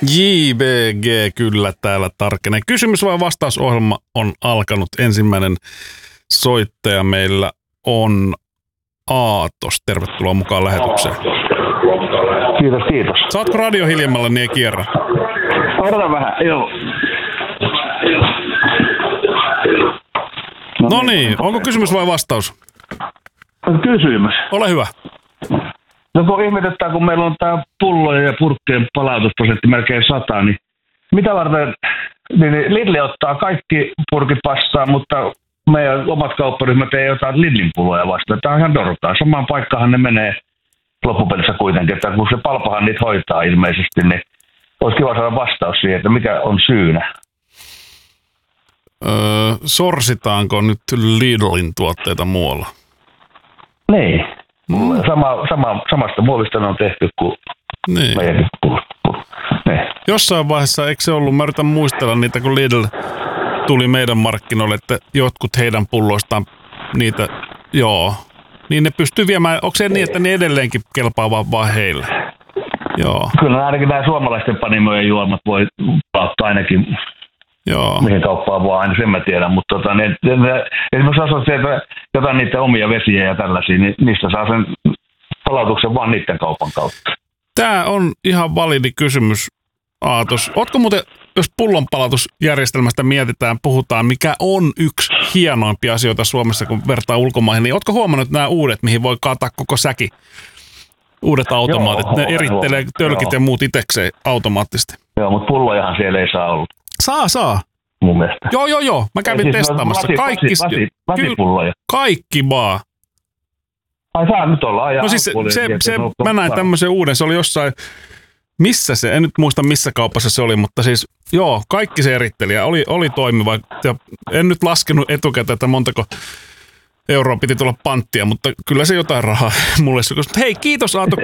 JBG kyllä täällä tarkenee. Kysymys vai vastausohjelma on alkanut. Ensimmäinen soittaja meillä on Aatos. Tervetuloa mukaan lähetykseen. Kiitos. Saatko radio hiljemmalla, niin ei kierrä? Odotan vähän, joo. No niin, onko kysymys vai vastaus? Kysymys. Ole hyvä. No kun ihmetyttää, kun meillä on tämä pullojen ja purkkien palautusprosentti melkein 100, niin mitä varten niin Lidl ottaa kaikki purkit vastaan, mutta meidän omat kaupparyhmät ei ota Lidlin pulloja vastaan. Tämä on ihan dorkaa. Samaan paikkaan ne menee loppupelissä kuitenkin, että kun se Palpahan niitä hoitaa ilmeisesti, niin olisi kiva saada vastaus siihen, että mikä on syynä. Sorsitaanko nyt Lidlin tuotteita muualla? Niin. Samasta muovista ne on tehty kuin niin. Meidänkin niin. Jossain vaiheessa, eikö se ollut, mä yritän muistella niitä, kun Lidl tuli meidän markkinoille, että jotkut heidän pulloistaan niitä, joo, niin ne pystyy viemään, onko se niin, että ne edelleenkin kelpaa vaan heille? Joo. Kyllä ainakin nämä suomalaisten panimojen juomat voi ottaa ainakin. Joo. Mihin kauppaan vaan, aina sen mä tiedän, mutta esimerkiksi asosiaat jotain niitä omia vesiä ja tällaisia, niin niistä saa sen palautuksen vaan niiden kaupan kautta. Tämä on ihan validi kysymys, Aatos. Ootko muuten, jos pullonpalautusjärjestelmästä mietitään, puhutaan, mikä on yksi hienoimpia asioita Suomessa, kun vertaa ulkomaihin, niin ootko huomannut nämä uudet, mihin voi kaataa koko säki? Uudet automaatit, ne erittelee tölkit ja muut itsekseen automaattisesti. Joo, mutta pullojahan siellä ei saa olla. Saa. Mun mielestä. Joo. Mä kävin testaamassa. Kaikki vaan. Ai saa nyt olla. No siis mä näin tämmöisen uuden. Se oli jossain, missä se, en nyt muista missä kaupassa se oli, mutta siis joo, kaikki se eritteli ja oli toimiva. Ja en nyt laskenut etukäteen, että montako euroa piti tulla panttia, mutta kyllä se jotain rahaa mulle. Hei, kiitos Aato